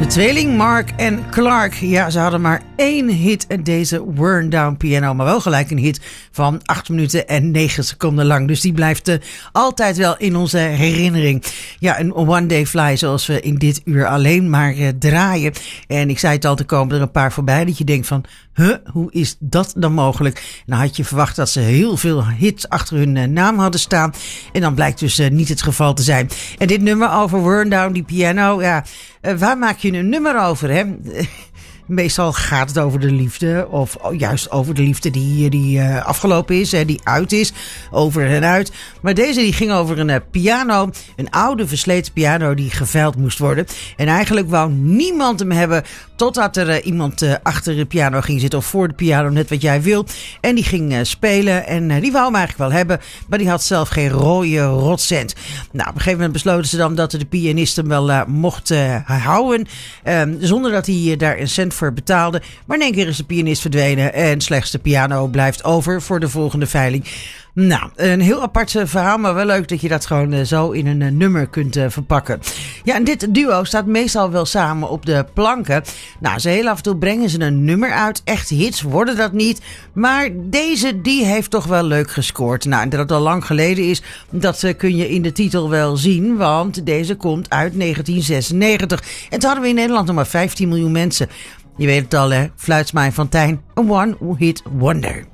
De tweeling Mark en Clark, ja, ze hadden maar 1 hit en deze Worn Down Piano, maar wel gelijk een hit van 8 minuten en 9 seconden lang. Dus die blijft altijd wel in onze herinnering. Ja, een One Day Fly zoals we in dit uur alleen maar draaien. En ik zei het al, er komen er een paar voorbij dat je denkt van, hoe is dat dan mogelijk? Nou had je verwacht dat ze heel veel hits achter hun naam hadden staan. En dan blijkt dus niet het geval te zijn. En dit nummer over Worn Down, die piano, ja, waar maak je een nummer over, hè? Meestal gaat het over de liefde, of juist over de liefde die afgelopen is, die uit is, over en uit. Maar deze die ging over een piano, een oude versleten piano die geveild moest worden. En eigenlijk wou niemand hem hebben totdat er iemand achter de piano ging zitten of voor de piano, net wat jij wil. En die ging spelen en die wou hem eigenlijk wel hebben, maar die had zelf geen rode rotcent. Nou, op een gegeven moment besloten ze dan dat de pianist hem wel mocht houden, zonder dat hij daar een cent voor betaalde. Maar in één keer is de pianist verdwenen en slechts de piano blijft over voor de volgende veiling. Nou, een heel apart verhaal, maar wel leuk dat je dat gewoon zo in een nummer kunt verpakken. Ja, en dit duo staat meestal wel samen op de planken. Nou, ze heel af en toe brengen ze een nummer uit. Echte hits worden dat niet. Maar deze, die heeft toch wel leuk gescoord. Nou, en dat het al lang geleden is, dat kun je in de titel wel zien. Want deze komt uit 1996. En toen hadden we in Nederland nog maar 15 miljoen mensen. Je weet het al, hè? Fluitsmijn van Tijn. Een one-hit wonder.